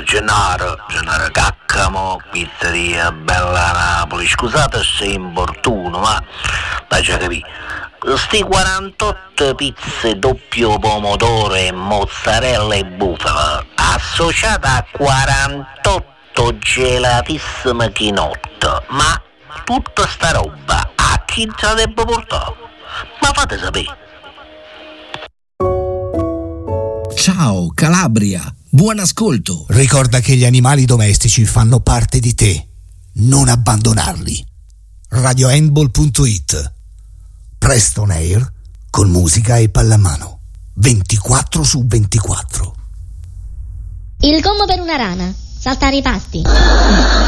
Gennaro, Caccamo, pizzeria Bella Napoli. Scusate se importuno, ma già capì. Sti 48 pizze doppio pomodoro e mozzarella e bufala associate a 48 gelatissime chinotto. Ma tutta sta roba a chi te la debbo portare? Ma fate sapere. Ciao Calabria, buon ascolto. Ricorda che gli animali domestici fanno parte di te. Non abbandonarli. radiohandball.it. Presto on air con musica e pallamano 24/24. Il gommo per una rana. Saltare i pasti.